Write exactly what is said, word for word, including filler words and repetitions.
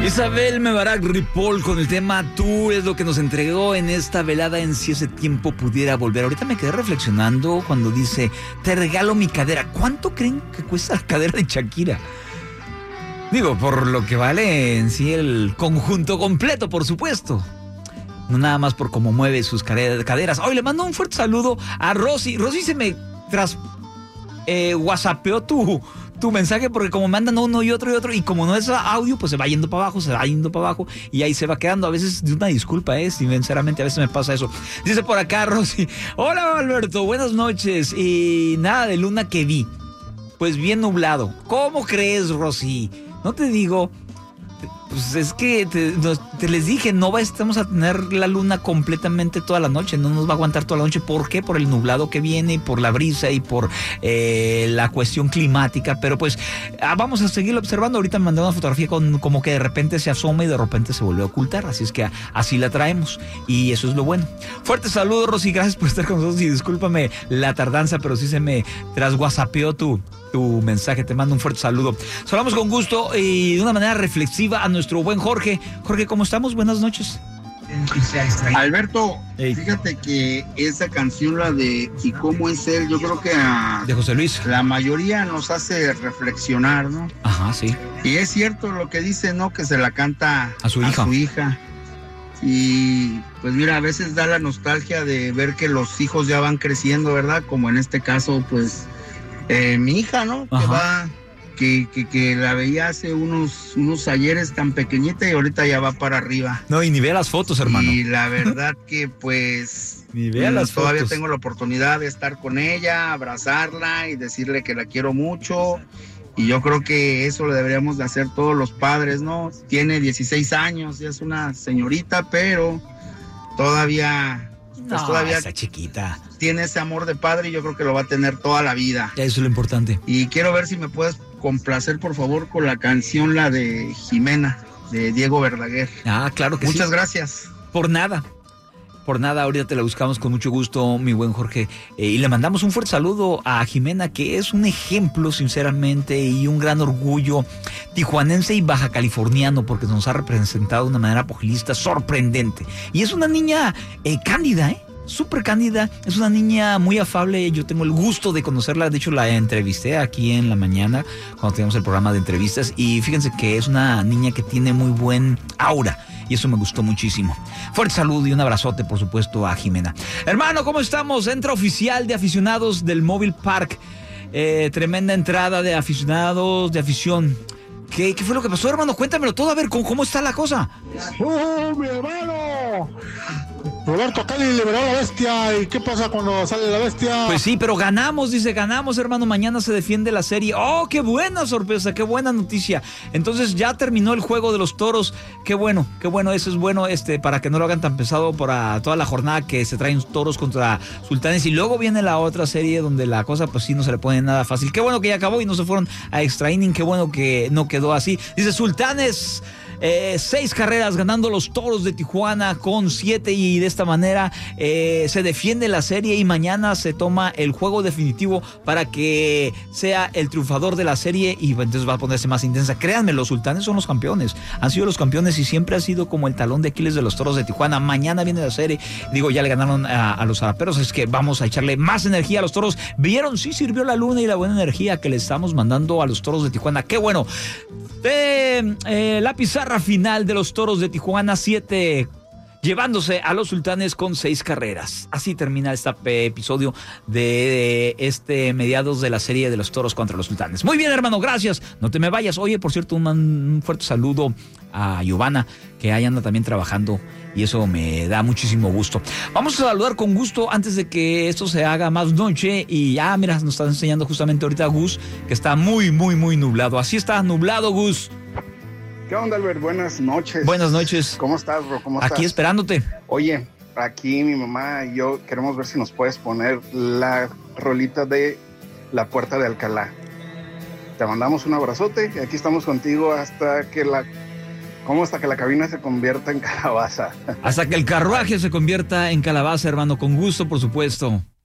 Isabel Mebarak Ripoll con el tema Tú es lo que nos entregó en esta velada en Si ese tiempo pudiera volver. Ahorita me quedé reflexionando cuando dice, te regalo mi cadera. ¿Cuánto creen que cuesta la cadera de Shakira? Digo, por lo que vale en sí el conjunto completo, por supuesto. No nada más por cómo mueve sus caderas. Hoy le mando un fuerte saludo a Rosy. Rosy se me tras eh, whatsappeó tu... tu mensaje, porque como mandan uno y otro y otro, y como no es audio, pues se va yendo para abajo, se va yendo para abajo, y ahí se va quedando. A veces, una disculpa, eh, sinceramente, a veces me pasa eso. Dice por acá Rosy, hola Alberto, buenas noches, y nada de luna que vi, pues bien nublado. ¿Cómo crees, Rosy? No te digo... Pues es que te, te les dije, no vamos a tener la luna completamente toda la noche, no nos va a aguantar toda la noche. ¿Por qué? Por el nublado que viene, por la brisa y por eh, la cuestión climática. Pero pues ah, vamos a seguirlo observando. Ahorita me mandó una fotografía con, como que de repente se asoma y de repente se vuelve a ocultar. Así es que así la traemos y eso es lo bueno. Fuerte saludo, Rosy, gracias por estar con nosotros y discúlpame la tardanza, pero sí se me trasguasapeó tu... tu mensaje, te mando un fuerte saludo. Saludamos con gusto y de una manera reflexiva a nuestro buen Jorge. Jorge, ¿cómo estamos? Buenas noches. Alberto, hey. Fíjate que esa canción, la de ¿Y cómo es él? Yo creo que a de José Luis, la mayoría nos hace reflexionar, ¿no? Ajá, sí. Y es cierto lo que dice, ¿no? Que se la canta a su hija. A su hija. Y pues mira, a veces da la nostalgia de ver que los hijos ya van creciendo, ¿verdad? Como en este caso, pues Eh, mi hija, ¿no? Ajá. Que va, que, que, que la veía hace unos, unos ayeres tan pequeñita y ahorita ya va para arriba. No, y ni vea las fotos, hermano. Y la verdad que pues ni vea las todavía fotos. Tengo la oportunidad de estar con ella, abrazarla y decirle que la quiero mucho. Y yo creo que eso lo deberíamos de hacer todos los padres, ¿no? Tiene dieciséis años, ya es una señorita, pero todavía... Pues no, todavía está chiquita. Tiene ese amor de padre y yo creo que lo va a tener toda la vida. Eso es lo importante. Y quiero ver si me puedes complacer, por favor, con la canción, la de Jimena, de Diego Verdaguer. Ah, claro que Muchas sí. Muchas gracias. Por nada. Por nada, ahorita te la buscamos con mucho gusto, mi buen Jorge. Eh, y le mandamos un fuerte saludo a Jimena, que es un ejemplo, sinceramente, y un gran orgullo tijuanense y baja californiano, porque nos ha representado de una manera pugilista sorprendente. Y es una niña eh, cándida, ¿eh? Súper cándida, es una niña muy afable, yo tengo el gusto de conocerla, de hecho la entrevisté aquí en la mañana cuando teníamos el programa de entrevistas y fíjense que es una niña que tiene muy buen aura y eso me gustó muchísimo. Fuerte saludo y un abrazote por supuesto a Jimena. Hermano, ¿cómo estamos? Entra oficial de aficionados del Mobile Park, eh, tremenda entrada de aficionados, de afición. ¿Qué, ¿Qué fue lo que pasó, hermano? Cuéntamelo todo, a ver, ¿cómo, cómo está la cosa? ¡Oh, mi hermano! Roberto Cali liberó a la bestia. ¿Y qué pasa cuando sale la bestia? Pues sí, pero ganamos, dice, ganamos, hermano. Mañana se defiende la serie. ¡Oh, qué buena sorpresa! ¡Qué buena noticia! Entonces ya terminó el juego de los toros. ¡Qué bueno! ¡Qué bueno! Eso es bueno, este, para que no lo hagan tan pesado para toda la jornada que se traen toros contra sultanes. Y luego viene la otra serie donde la cosa, pues sí, no se le pone nada fácil. ¡Qué bueno que ya acabó y no se fueron a extra inning! ¡Qué bueno que no quedó así! Dice, sultanes... Eh, seis carreras ganando los toros de Tijuana con siete y de esta manera eh, se defiende la serie y mañana se toma el juego definitivo para que sea el triunfador de la serie y entonces va a ponerse más intensa. Créanme, los sultanes son los campeones, han sido los campeones y siempre ha sido como el talón de Aquiles de los toros de Tijuana. Mañana viene la serie, digo, ya le ganaron a, a los zaraperos, es que vamos a echarle más energía a los toros. ¿Vieron? Sí sirvió la luna y la buena energía que le estamos mandando a los toros de Tijuana. ¡Qué bueno! De eh, la pizarra final de los toros de Tijuana, siete llevándose a los sultanes con seis carreras. Así termina este episodio de este mediados de la serie de los toros contra los sultanes. Muy bien, hermano, gracias. No te me vayas. Oye, por cierto, un, un fuerte saludo a Giovanna, que ahí anda también trabajando y eso me da muchísimo gusto. Vamos a saludar con gusto antes de que esto se haga más noche y ya, mira, nos está enseñando justamente ahorita Gus, que está muy, muy, muy nublado. Así está nublado, Gus. ¿Qué onda, Albert? Buenas noches. Buenas noches. ¿Cómo estás, bro? ¿Cómo estás? Aquí esperándote. Oye, aquí mi mamá y yo queremos ver si nos puedes poner la rolita de La Puerta de Alcalá. Te mandamos un abrazote y aquí estamos contigo hasta que la... ¿Cómo? Hasta que la cabina se convierta en calabaza. Hasta que el carruaje se convierta en calabaza, hermano. Con gusto, por supuesto.